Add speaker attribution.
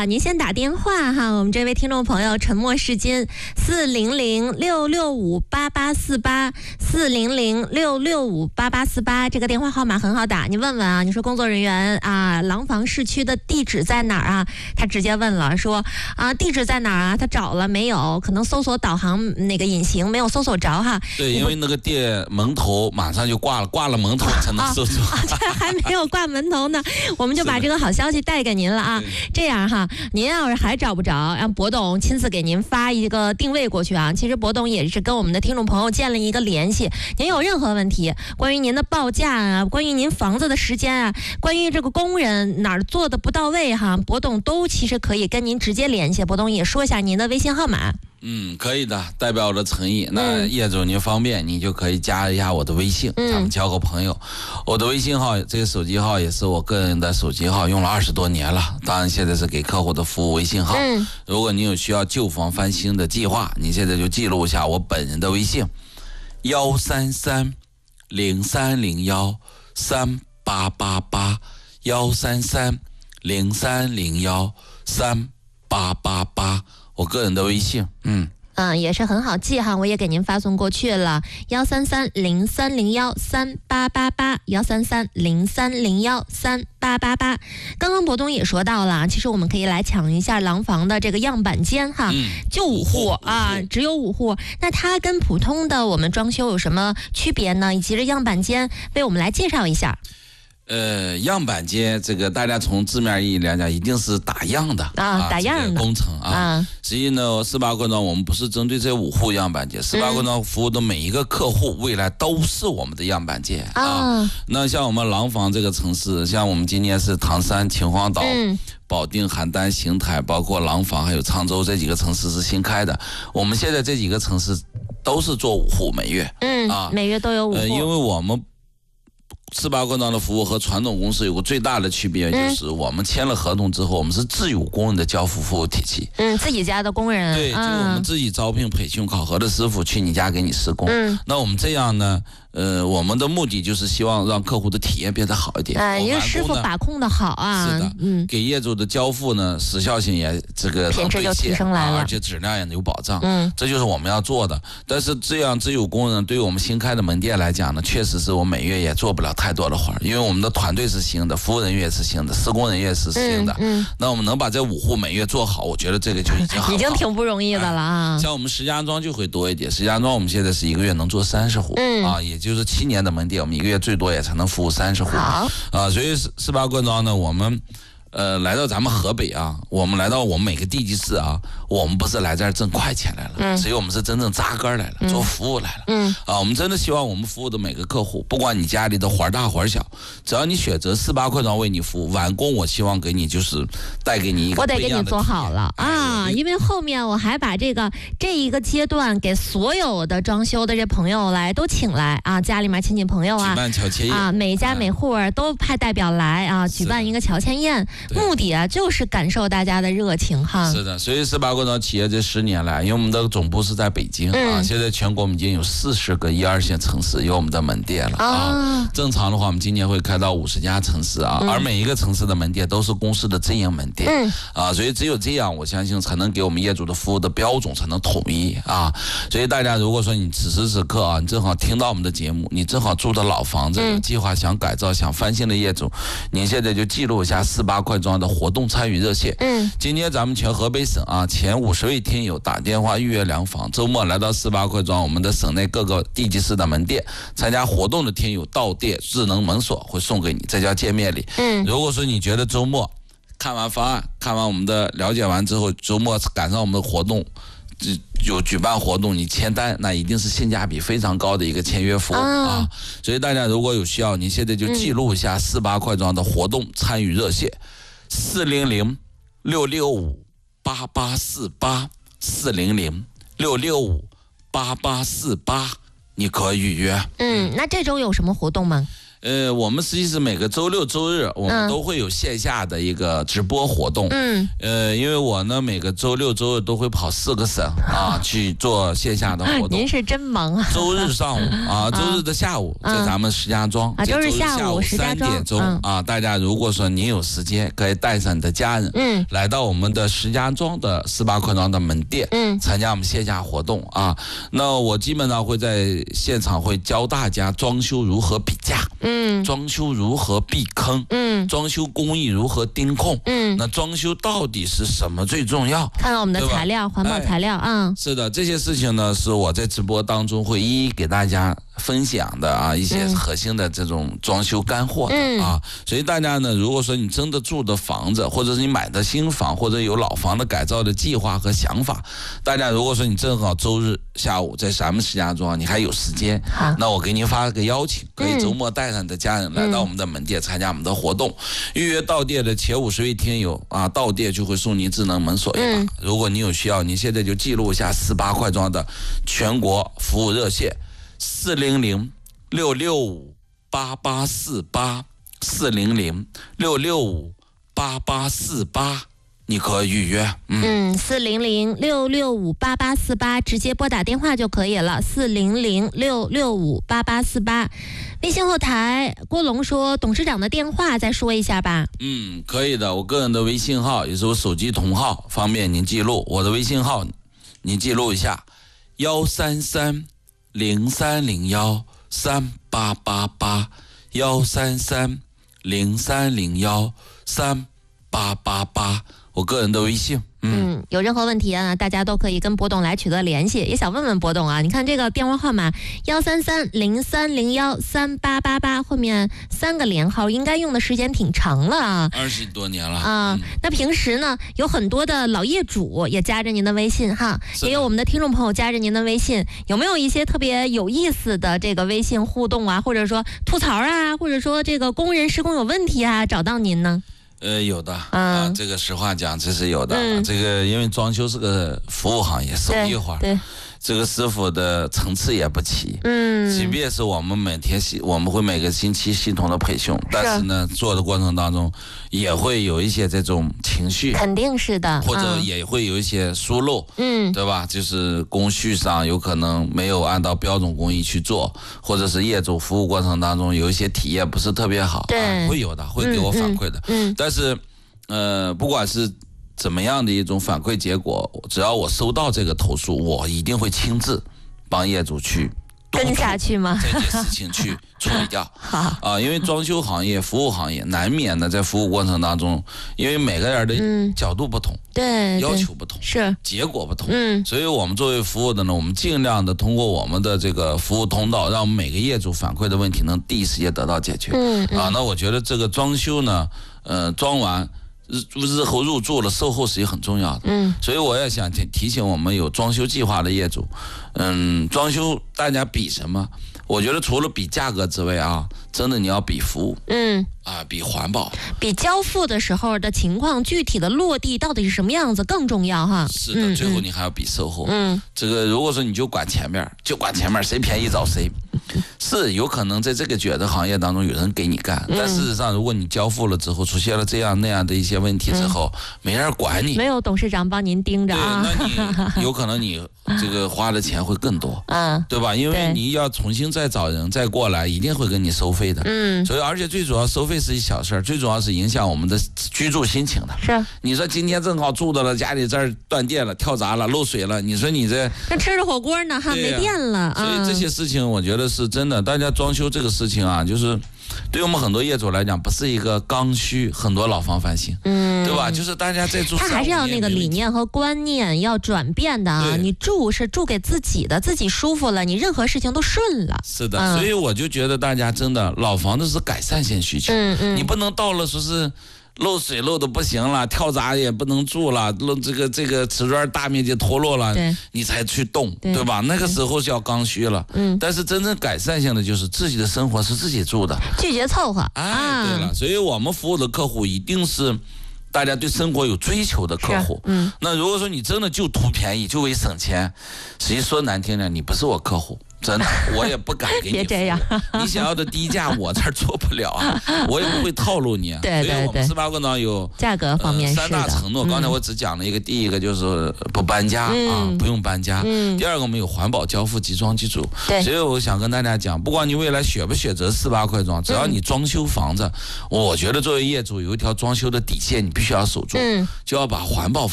Speaker 1: 您先打电话哈，我们这位听众朋友沉默是金，40066588848，400665888，这个电话号码很好打，你问问啊，你说工作人员啊，廊坊市区的地址在哪儿啊？他直接问了，说啊，地址在哪儿啊？他找了没有？可能搜索导航那个引擎没有搜索着哈。
Speaker 2: 对，因为那个店门头马上就挂了，挂了门头才能搜索。
Speaker 1: 这还没有挂门头呢，我们就把这个好消息带给您了啊。这样哈，您要是还找不着，让博董亲自给您发一个定位过去啊。其实博董也是跟我们的听众朋友建了一个联系，您有任何问题，关于您的报价啊，关于您房子的时间啊，关于这个工人哪儿做的不到位哈，博董都其实可以跟您直接联系。博董也说一下您的微信号码。
Speaker 2: 可以的，代表我的诚意。那业主您方便，你就可以加一下我的微信，咱们交个朋友。我的微信号，这个手机号也是我个人的手机号，用了20多年了。当然现在是给客户的服务微信号。如果你有需要旧房翻新的计划，你现在就记录一下我本人的微信13303013888，13303013888，我个人的微信。
Speaker 1: 也是很好记哈，我也给您发送过去了，13303013888，13303013888。刚刚博东也说到了，其实我们可以来抢一下廊坊的这个样板间哈，就5户啊，只有5户。那它跟普通的我们装修有什么区别呢？以及这样板间为我们来介绍一下。
Speaker 2: 样板间这个大家从字面意义来讲，一定是打样的
Speaker 1: 打样的、
Speaker 2: 这个工程啊。实际呢，18冠庄我们不是针对这5户样板间，18冠庄服务的每一个客户，未来都是我们的样板间啊。那像我们廊坊这个城市，像我们今年是唐山、秦皇岛、保定、邯郸、邢台，包括廊坊还有沧州这几个城市是新开的。我们现在这几个城市都是做5户每月，
Speaker 1: 每月都有5户。
Speaker 2: 因为我们18冠庄的服务和传统公司有个最大的区别，就是我们签了合同之后，我们是自有工人的交付服务体系。
Speaker 1: 自己家的工人。
Speaker 2: 对，就我们自己招聘、培训、考核的师傅去你家给你施工。那我们这样呢，我们的目的就是希望让客户的体验变得好一点。
Speaker 1: 因为师傅把控的好啊。
Speaker 2: 是的，给业主的交付呢，时效性也这个
Speaker 1: 品质就提升来了，
Speaker 2: 而且质量也有保障。这就是我们要做的。但是这样自有工人对于我们新开的门店来讲呢，确实是我每月也做不了太多的活儿，因为我们的团队是新的，服务人员也是新的，施工人员也是新的。那我们能把这5户每月做好，我觉得这个就已经很好，
Speaker 1: 已经挺不容易的了啊。
Speaker 2: 像我们石家庄就会多一点，石家庄我们现在是1个月能做30户，也就是7年的门店，我们1个月最多也才能服务30户。所以18冠庄呢，我们来到咱们河北啊，我们来到我们每个地级市啊，我们不是来这儿挣快钱来了，所以我们是真正扎根来了，做服务来了。我们真的希望我们服务的每个客户，不管你家里的活大活小，只要你选择18冠庄为你服务，完工我希望给你就是带给你一个
Speaker 1: 我得给你做好了啊，因为后面我还把这一个阶段给所有的装修的这朋友来都请来啊，家里面亲戚朋友啊，
Speaker 2: 举办乔迁宴
Speaker 1: 每家每户都派代表来啊，举办一个乔迁宴。目的啊，就是感受大家的热情哈。
Speaker 2: 是的，所以18冠庄企业这10年来，因为我们的总部是在北京现在全国我们已经有40个1、2线城市有我们的门店了正常的话，我们今年会开到50家城市而每一个城市的门店都是公司的直营门店所以只有这样，我相信才能给我们业主的服务的标准才能统一所以大家如果说你此时此刻你正好听到我们的节目，你正好住的老房子有计划想改造、想翻新的业主，您现在就记录一下18冠庄的活动参与热线。今天咱们全河北省前50位听友打电话预约量房，周末来到18冠庄我们的省内各个地级市的门店参加活动的听友到店智能门锁会送给你，这叫见面礼。如果说你觉得周末看完方案、看完我们的了解完之后，周末赶上我们的活动有举办活动，你签单那一定是性价比非常高的一个签约服务所以大家如果有需要，你现在就记录一下18冠庄的活动参与热线400-665-8848，400-665-8848，你可以预约。
Speaker 1: 那这周有什么活动吗？
Speaker 2: 我们实际是每个周六周日我们都会有线下的一个直播活动。因为我呢每个周六周日都会跑4个省啊去做线下的活动。
Speaker 1: 您是真忙啊！
Speaker 2: 周日上午啊，周日的下午在咱们石家庄，
Speaker 1: 周日下午
Speaker 2: 3点钟啊，大家如果说您有时间，可以带上你的家人，来到我们的石家庄的18块庄的门店，参加我们线下活动啊。那我基本上会在现场会教大家装修如何比价，装修如何避坑，装修工艺如何盯控，那装修到底是什么最重要？
Speaker 1: 看看我们的材料，环保材料啊。
Speaker 2: 是的，这些事情呢，是我在直播当中会一一给大家分享的啊，一些核心的这种装修干货的啊。所以大家呢，如果说你真的住的房子，或者是你买的新房，或者有老房的改造的计划和想法，大家如果说你正好周日下午在咱们石家庄，你还有时间，那我给您发个邀请，可以周末带上你的家人来到我们的门店参加我们的活动。预约到店的前50位听友啊，到店就会送您智能门锁一把。如果你有需要，你现在就记录一下18块庄的全国服务热线400-665-8848，400-665-8848，你可以预约。
Speaker 1: 400-665-8848，直接拨打电话就可以了。400-665-8848。微信后台郭龙说，董事长的电话再说一下吧。
Speaker 2: 可以的，我个人的微信号也是我手机同号，方便您记录。我的微信号您记录一下：133-0301-38881，133-0301-38881，我个人的微信。
Speaker 1: 有任何问题啊，大家都可以跟博董来取得联系。也想问问博董啊，你看这个电话号码133-0301-3888，后面3个连号，应该用的时间挺长了啊
Speaker 2: ，20多年了
Speaker 1: 啊。那平时呢，有很多的老业主也加着您的微信哈，也有我们的听众朋友加着您的微信，有没有一些特别有意思的这个微信互动啊，或者说吐槽啊，或者说这个工人施工有问题啊，找到您呢？
Speaker 2: 有的啊，这个实话讲，这是有的。这个因为装修是个服务行业，手艺活，这个师傅的层次也不齐。即便是我们我们会每个星期系统的培训，但是呢，做的过程当中也会有一些这种情绪，
Speaker 1: 肯定是的，
Speaker 2: 或者也会有一些疏漏，对吧？就是工序上有可能没有按照标准工艺去做，或者是业主服务过程当中有一些体验不是特别好，会有的，会给我反馈的。但是，不管是怎么样的一种反馈结果，只要我收到这个投诉，我一定会亲自帮业主去
Speaker 1: 跟下去吗？
Speaker 2: 这件事情去处理掉。因为装修行业、服务行业难免的在服务过程当中，因为每个人的角度不同，要求不同，
Speaker 1: 是结
Speaker 2: 果不同，所以我们作为服务的呢，我们尽量的通过我们的这个服务通道，让我们每个业主反馈的问题能第一时间得到解决。那我觉得这个装修呢，装完。日后入住了，售后是也很重要的。所以我也想提醒我们有装修计划的业主，装修大家比什么？我觉得除了比价格之外啊，真的你要比服务，比环保，
Speaker 1: 比交付的时候的情况，具体的落地到底是什么样子更重要哈。
Speaker 2: 是的，最后你还要比售后。这个如果说你就管前面，谁便宜找谁。是有可能在这个卷的行业当中有人给你干，但事实上如果你交付了之后出现了这样那样的一些问题之后，没人管你，
Speaker 1: 没有董事长帮您盯着啊，
Speaker 2: 那你有可能你这个花的钱会更多，对吧？因为你要重新再找人再过来，一定会跟你收费的。所以而且最主要收费是一小事，最主要是影响我们的居住心情的。
Speaker 1: 是，
Speaker 2: 你说今天正好住到了家里这儿断电了、跳闸了、漏水了，你说你这
Speaker 1: 吃着火锅呢哈，没电了。
Speaker 2: 所以这些事情我觉得是真的，大家装修这个事情啊，就是对我们很多业主来讲，不是一个刚需，很多老房翻新，对吧？就是大家在住，
Speaker 1: 他还是要那个理念和观念要转变的啊。你住是住给自己的，自己舒服了，你任何事情都顺了。
Speaker 2: 是的，所以我就觉得大家真的老房子是改善性需求，你不能到了说是。漏水漏的不行了，跳闸也不能住了，这个瓷砖大面积脱落了，你才去动，对吧？那个时候是要刚需了。但是真正改善性的就是自己的生活是自己住的，
Speaker 1: 拒绝凑合。
Speaker 2: 对了，所以我们服务的客户一定是大家对生活有追求的客户。那如果说你真的就图便宜，就为省钱，实际说难听点，你不是我客户。 真的，我也不敢给你。
Speaker 1: 别这样，
Speaker 2: 你想要的低价我这儿做不了啊，我也不会套路你。
Speaker 1: 对对对，
Speaker 2: 所以我们18个呢有
Speaker 1: 价格方面
Speaker 2: 3大承诺。刚才我只讲了一个，第一个就是不搬家啊，不用搬家。第二个我们有环保交付集装机组。
Speaker 1: 对，
Speaker 2: 所以我想跟大家讲，不管你未来选不选择48块装，只要你装修房子，我觉得作为业主有一条装修的底线，你必须要守住，就要把环保